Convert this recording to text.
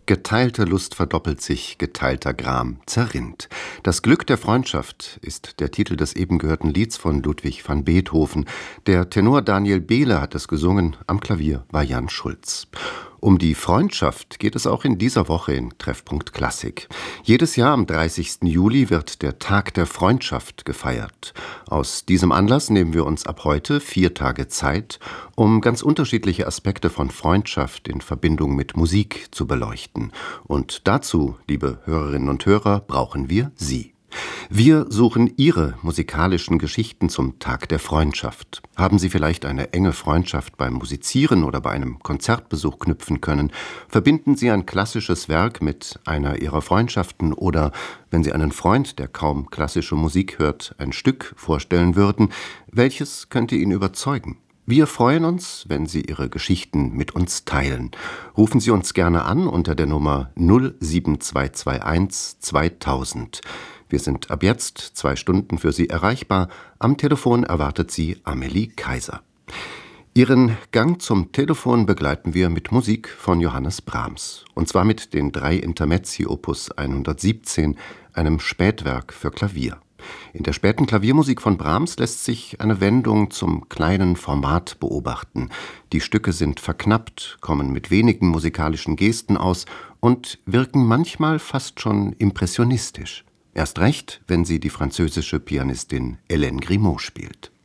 Geteilte Lust verdoppelt sich, geteilter Gram zerrinnt. Das Glück der Freundschaft ist der Titel des eben gehörten Lieds von Ludwig van Beethoven. Der Tenor Daniel Behle hat es gesungen, am Klavier war Jan Schulz. Um die Freundschaft geht es auch in dieser Woche in Treffpunkt Klassik. Jedes Jahr am 30. Juli wird der Tag der Freundschaft gefeiert. Aus diesem Anlass nehmen wir uns ab heute 4 Tage Zeit, um ganz unterschiedliche Aspekte von Freundschaft in Verbindung mit Musik zu beleuchten. Und dazu, liebe Hörerinnen und Hörer, brauchen wir Sie. Wir suchen Ihre musikalischen Geschichten zum Tag der Freundschaft. Haben Sie vielleicht eine enge Freundschaft beim Musizieren oder bei einem Konzertbesuch knüpfen können? Verbinden Sie ein klassisches Werk mit einer Ihrer Freundschaften oder, wenn Sie einen Freund, der kaum klassische Musik hört, ein Stück vorstellen würden, welches könnte ihn überzeugen? Wir freuen uns, wenn Sie Ihre Geschichten mit uns teilen. Rufen Sie uns gerne an unter der Nummer 07221 2000. Wir sind ab jetzt 2 Stunden für Sie erreichbar. Am Telefon erwartet Sie Amelie Kaiser. Ihren Gang zum Telefon begleiten wir mit Musik von Johannes Brahms. Und zwar mit den 3 Intermezzi Opus 117, einem Spätwerk für Klavier. In der späten Klaviermusik von Brahms lässt sich eine Wendung zum kleinen Format beobachten. Die Stücke sind verknappt, kommen mit wenigen musikalischen Gesten aus und wirken manchmal fast schon impressionistisch. Erst recht, wenn sie die französische Pianistin Hélène Grimaud spielt.